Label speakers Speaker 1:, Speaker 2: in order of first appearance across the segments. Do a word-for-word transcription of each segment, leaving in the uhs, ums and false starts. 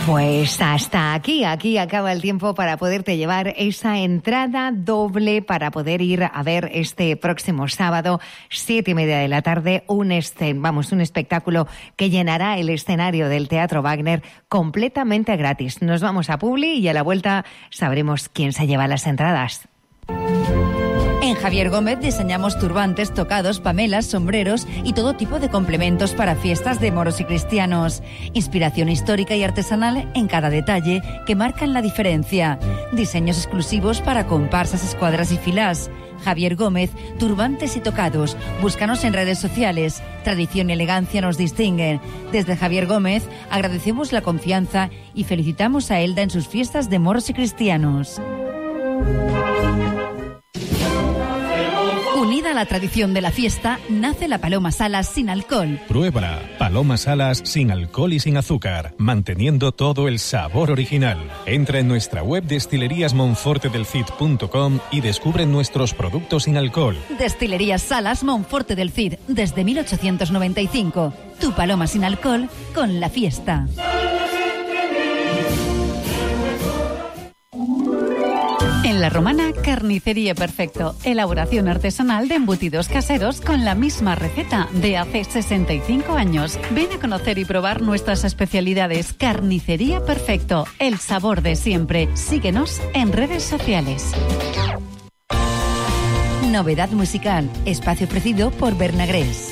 Speaker 1: Pues hasta aquí, aquí acaba el tiempo para poderte llevar esa entrada doble para poder ir a ver este próximo sábado, siete y media de la tarde, un este, vamos, un espectáculo que llenará el escenario del Teatro Wagner completamente gratis. Nos vamos a Publi y a la vuelta sabremos quién se lleva las entradas.
Speaker 2: En Javier Gómez diseñamos turbantes, tocados, pamelas, sombreros y todo tipo de complementos para fiestas de moros y cristianos. Inspiración histórica y artesanal en cada detalle que marcan la diferencia. Diseños exclusivos para comparsas, escuadras y filás. Javier Gómez, turbantes y tocados. Búscanos en redes sociales. Tradición y elegancia nos distinguen. Desde Javier Gómez agradecemos la confianza y felicitamos a Elda en sus fiestas de moros y cristianos. Unida a la tradición de la fiesta, nace la Paloma Salas sin alcohol.
Speaker 3: Pruébala. Paloma Salas sin alcohol y sin azúcar, manteniendo todo el sabor original. Entra en nuestra web destilerías monforte del cid punto com y descubre nuestros productos sin alcohol.
Speaker 2: Destilerías Salas Monforte del Cid, desde mil ochocientos noventa y cinco. Tu paloma sin alcohol con la fiesta. En La Romana, Carnicería Perfecto. Elaboración artesanal de embutidos caseros con la misma receta de hace sesenta y cinco años. Ven a conocer y probar nuestras especialidades. Carnicería Perfecto. El sabor de siempre. Síguenos en redes sociales. Novedad musical. Espacio ofrecido por Bernagrés.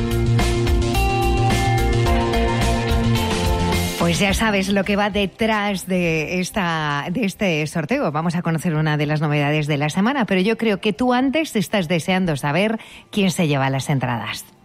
Speaker 1: Pues ya sabes lo que va detrás de esta de este sorteo. Vamos a conocer una de las novedades de la semana, pero yo creo que tú antes estás deseando saber quién se lleva las entradas.